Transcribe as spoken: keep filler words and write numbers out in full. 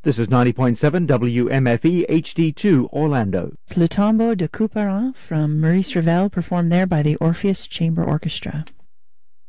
This is ninety point seven W M F E H D two Orlando. Le Tombeau de Couperin from Maurice Ravel, performed there by the Orpheus Chamber Orchestra.